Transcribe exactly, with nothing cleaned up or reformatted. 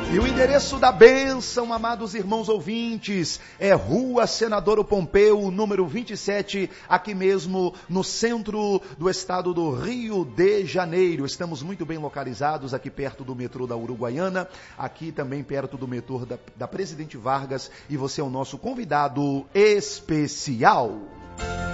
E o endereço da bênção, amados irmãos ouvintes, é Rua Senador Pompeu, número vinte e sete, aqui mesmo no centro do estado do Rio de Janeiro. Estamos muito bem localizados aqui perto do metrô da Uruguaiana, aqui também perto do metrô da, da Presidente Vargas, e você é o nosso convidado especial.